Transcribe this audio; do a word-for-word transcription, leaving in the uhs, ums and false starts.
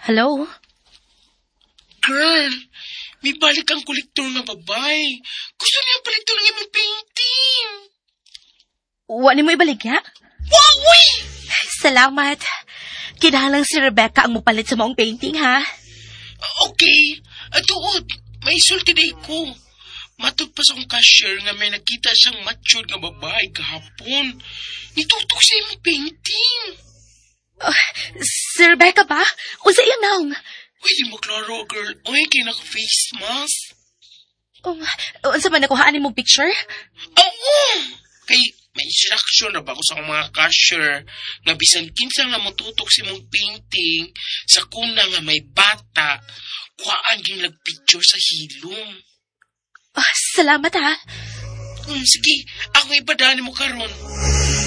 Hello? Girl, may balik ang kolektor nga babay. Gusto niya kolektor ng imong painting. Wa ni mo ibaligya? Wow, uy! Salamat. Kinahanglan si Rebecca ang mupalit sa maong painting, ha? Okay. Atuod, may isulti day ko. Matod pa sa akong cashier nga may nakita siyang matured nga babae kahapon. Nitutok sa imong painting. Uh, si Rebecca ba? O sa iyang naong? Uy, di mo klaro, girl. Uy, kaya naka-face mask. Um, unsa man nakuhaan mong picture? Oo! Kay may instruction na ba ko sa akong mga cashier nga bisan kinsa nga matutok sa imong painting sa kuna nga may bata, kuhaan yung nagpicture sa hilong. Uh, salamat, ha? Hmm, sige, ako ipadaan mo karon.